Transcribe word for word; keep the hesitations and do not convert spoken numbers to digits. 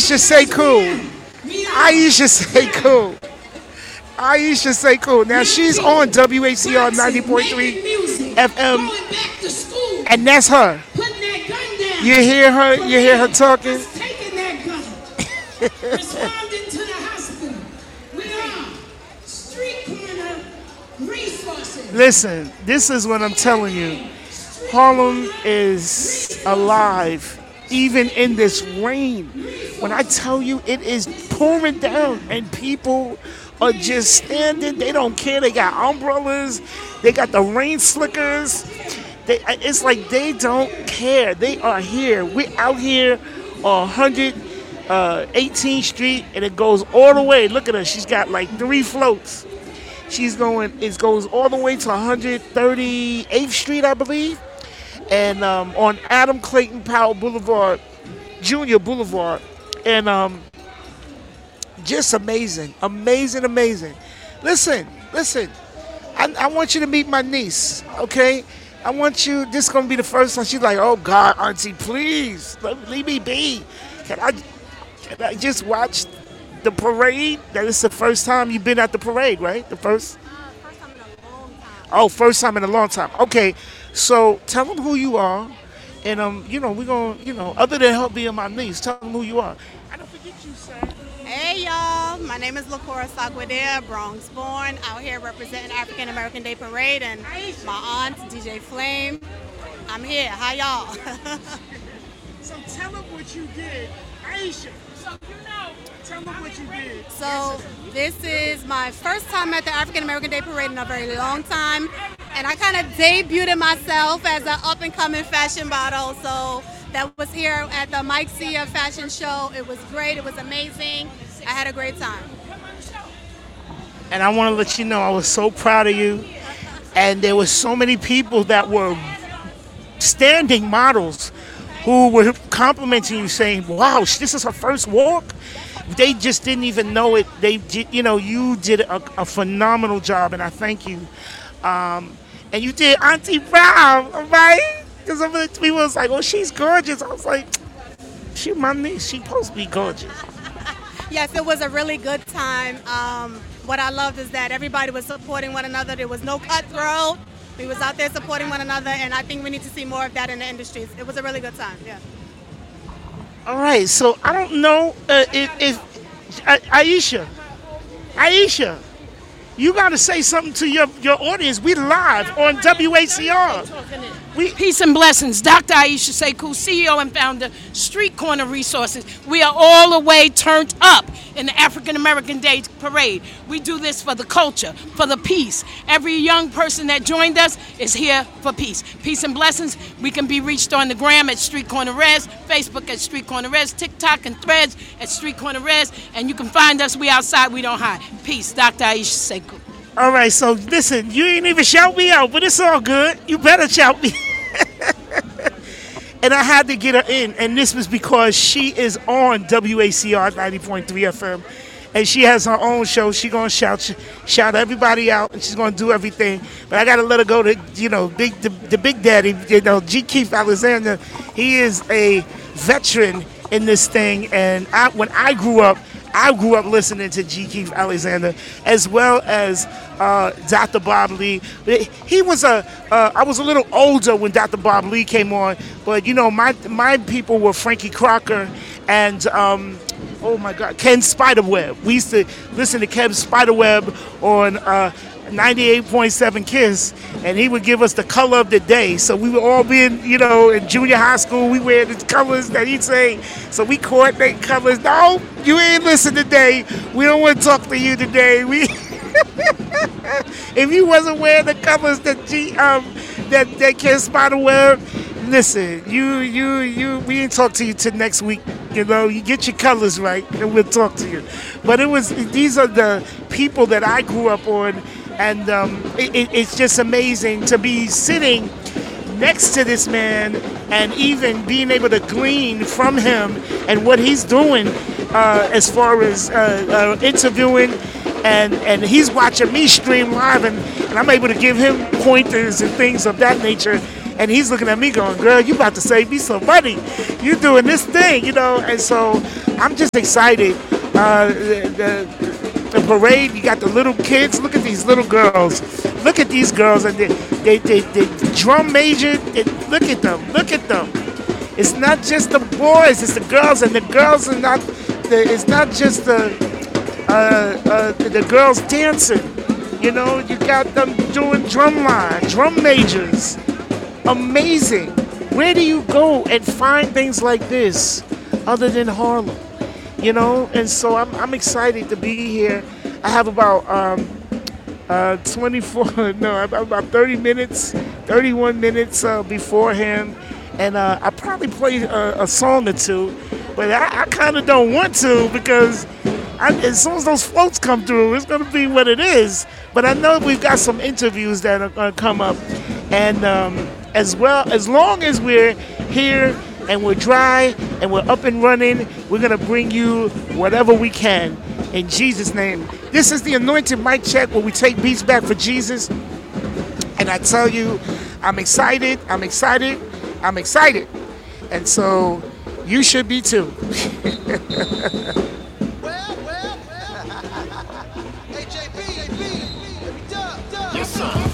Aisha Sekou. Aisha Sekou. Aisha Sekou. Now she's on W A C R ninety point three F M, and that's her. You hear her? You hear her talking? Responding to the hospital. We are street corner resources. Listen, this is what I'm telling you. Harlem is alive, even in this rain. When I tell you it is pouring down and people are just standing, they don't care. They got umbrellas, they got the rain slickers. They, it's like they don't care. They are here. We're out here on one hundred eighteenth Street, and it goes all the way. Look at her. She's got like three floats. She's going, it goes all the way to one hundred thirty-eighth Street, I believe. And um, on Adam Clayton Powell Boulevard, Junior Boulevard. And um, just amazing, amazing, amazing. Listen, listen. I, I want you to meet my niece, okay? I want you, this is going to be the first time. She's like, oh, God, Auntie, please, let, leave me be. Can I, can I just watch the parade? That is the first time you've been at the parade, right? The first? Uh, first time in a long time. Oh, first time in a long time. Okay, so tell them who you are. And, um, you know, we're going to, you know, other than her being my niece, tell them who you are. I don't forget you, sir. Hey y'all, my name is LaCora Sagwadea, Bronx born, out here representing African American Day Parade, and my aunt, D J Flame. I'm here. Hi y'all. So tell them what you did, Aisha. So you know, tell them what you did. So this is my first time at the African American Day Parade in a very long time, and I kind of debuted myself as an up and coming fashion model. So that was here at the Mike Sia fashion show. It was great. It was amazing. I had a great time. And I want to let you know I was so proud of you. And there were so many people that were standing models who were complimenting you, saying, wow, this is her first walk. They just didn't even know it. They, you know, you did a, a phenomenal job, and I thank you. Um, and you did Auntie Brown, right? Because some of the people was like, oh, she's gorgeous. I was like, she my niece. She supposed to be gorgeous. Yes, it was a really good time. Um, what I loved is that everybody was supporting one another. There was no cutthroat. We was out there supporting one another, and I think we need to see more of that in the industry. It was a really good time, yeah. All right, so I don't know uh, if, if uh, Aisha, Aisha, you got to say something to your, your audience. We live on W A C R. We, Peace and blessings. Doctor Aisha Sekou, C E O and founder, Street Corner Resources. We are all the way turned up in the African American Day Parade. We do this for the culture, for the peace. Every young person that joined us is here for peace. Peace and blessings. We can be reached on the gram at Street Corner Res, Facebook at Street Corner Res, TikTok and Threads at Street Corner Res, and you can find us. We outside, we don't hide. Peace. Doctor Aisha Sekou. All right, so listen, you ain't even shout me out, but it's all good. You better shout me. And I had to get her in, and this was because she is on W A C R ninety point three F M, and she has her own show. She's going to shout shout everybody out, and she's going to do everything. But I got to let her go to, you know, big the, the Big Daddy, you know, G. Keith Alexander. He is a veteran in this thing, and I, when I grew up, I grew up listening to G. Keith Alexander, as well as uh, Doctor Bob Lee. He was a, uh, I was a little older when Doctor Bob Lee came on, but you know, my my people were Frankie Crocker and, um, oh my God, Ken Spiderweb. We used to listen to Ken Spiderweb on uh, ninety-eight point seven KISS, and he would give us the color of the day. So we would all be in, you know, in junior high school, we wear the colors that he'd say. So we coordinate colors. No, you ain't listen today. We don't want to talk to you today. We, if you wasn't wearing the colors that G, um, that that Ken Spiderweb, listen, you, you, you, we ain't talk to you till next week. You know, you get your colors right, and we'll talk to you. But it was, these are the people that I grew up on. And um, it, it's just amazing to be sitting next to this man and even being able to glean from him and what he's doing uh, as far as uh, uh, interviewing. And, and he's watching me stream live, and, and I'm able to give him pointers and things of that nature. And he's looking at me going, girl, you about to save me some money. You doing this thing, you know? And so I'm just excited. Uh, the, the, the parade, you got the little kids. Look at these little girls. Look at these girls. And they, they, they, they drum major. They, look at them. Look at them. It's not just the boys. It's the girls. And the girls are not, the, it's not just the, uh, uh, the girls dancing. You know, you got them doing drum line, drum majors. Amazing. Where do you go and find things like this other than Harlem? You know, and so I'm I'm excited to be here. I have about um, uh, twenty-four, no, about thirty minutes, thirty-one minutes uh, beforehand, and uh, I probably play a, a song or two, but I, I kind of don't want to because I, as soon as those floats come through, it's going to be what it is. But I know we've got some interviews that are going to come up, and um, as well, as long as we're here and we're dry and we're up and running, we're going to bring you whatever we can in Jesus' name. This is the Anointed Mic Check where we take beats back for Jesus. And I tell you, I'm excited, I'm excited, I'm excited. And so you should be too. Well, well, well. Hey, J B, J B, let me dub, dub. Yes, sir.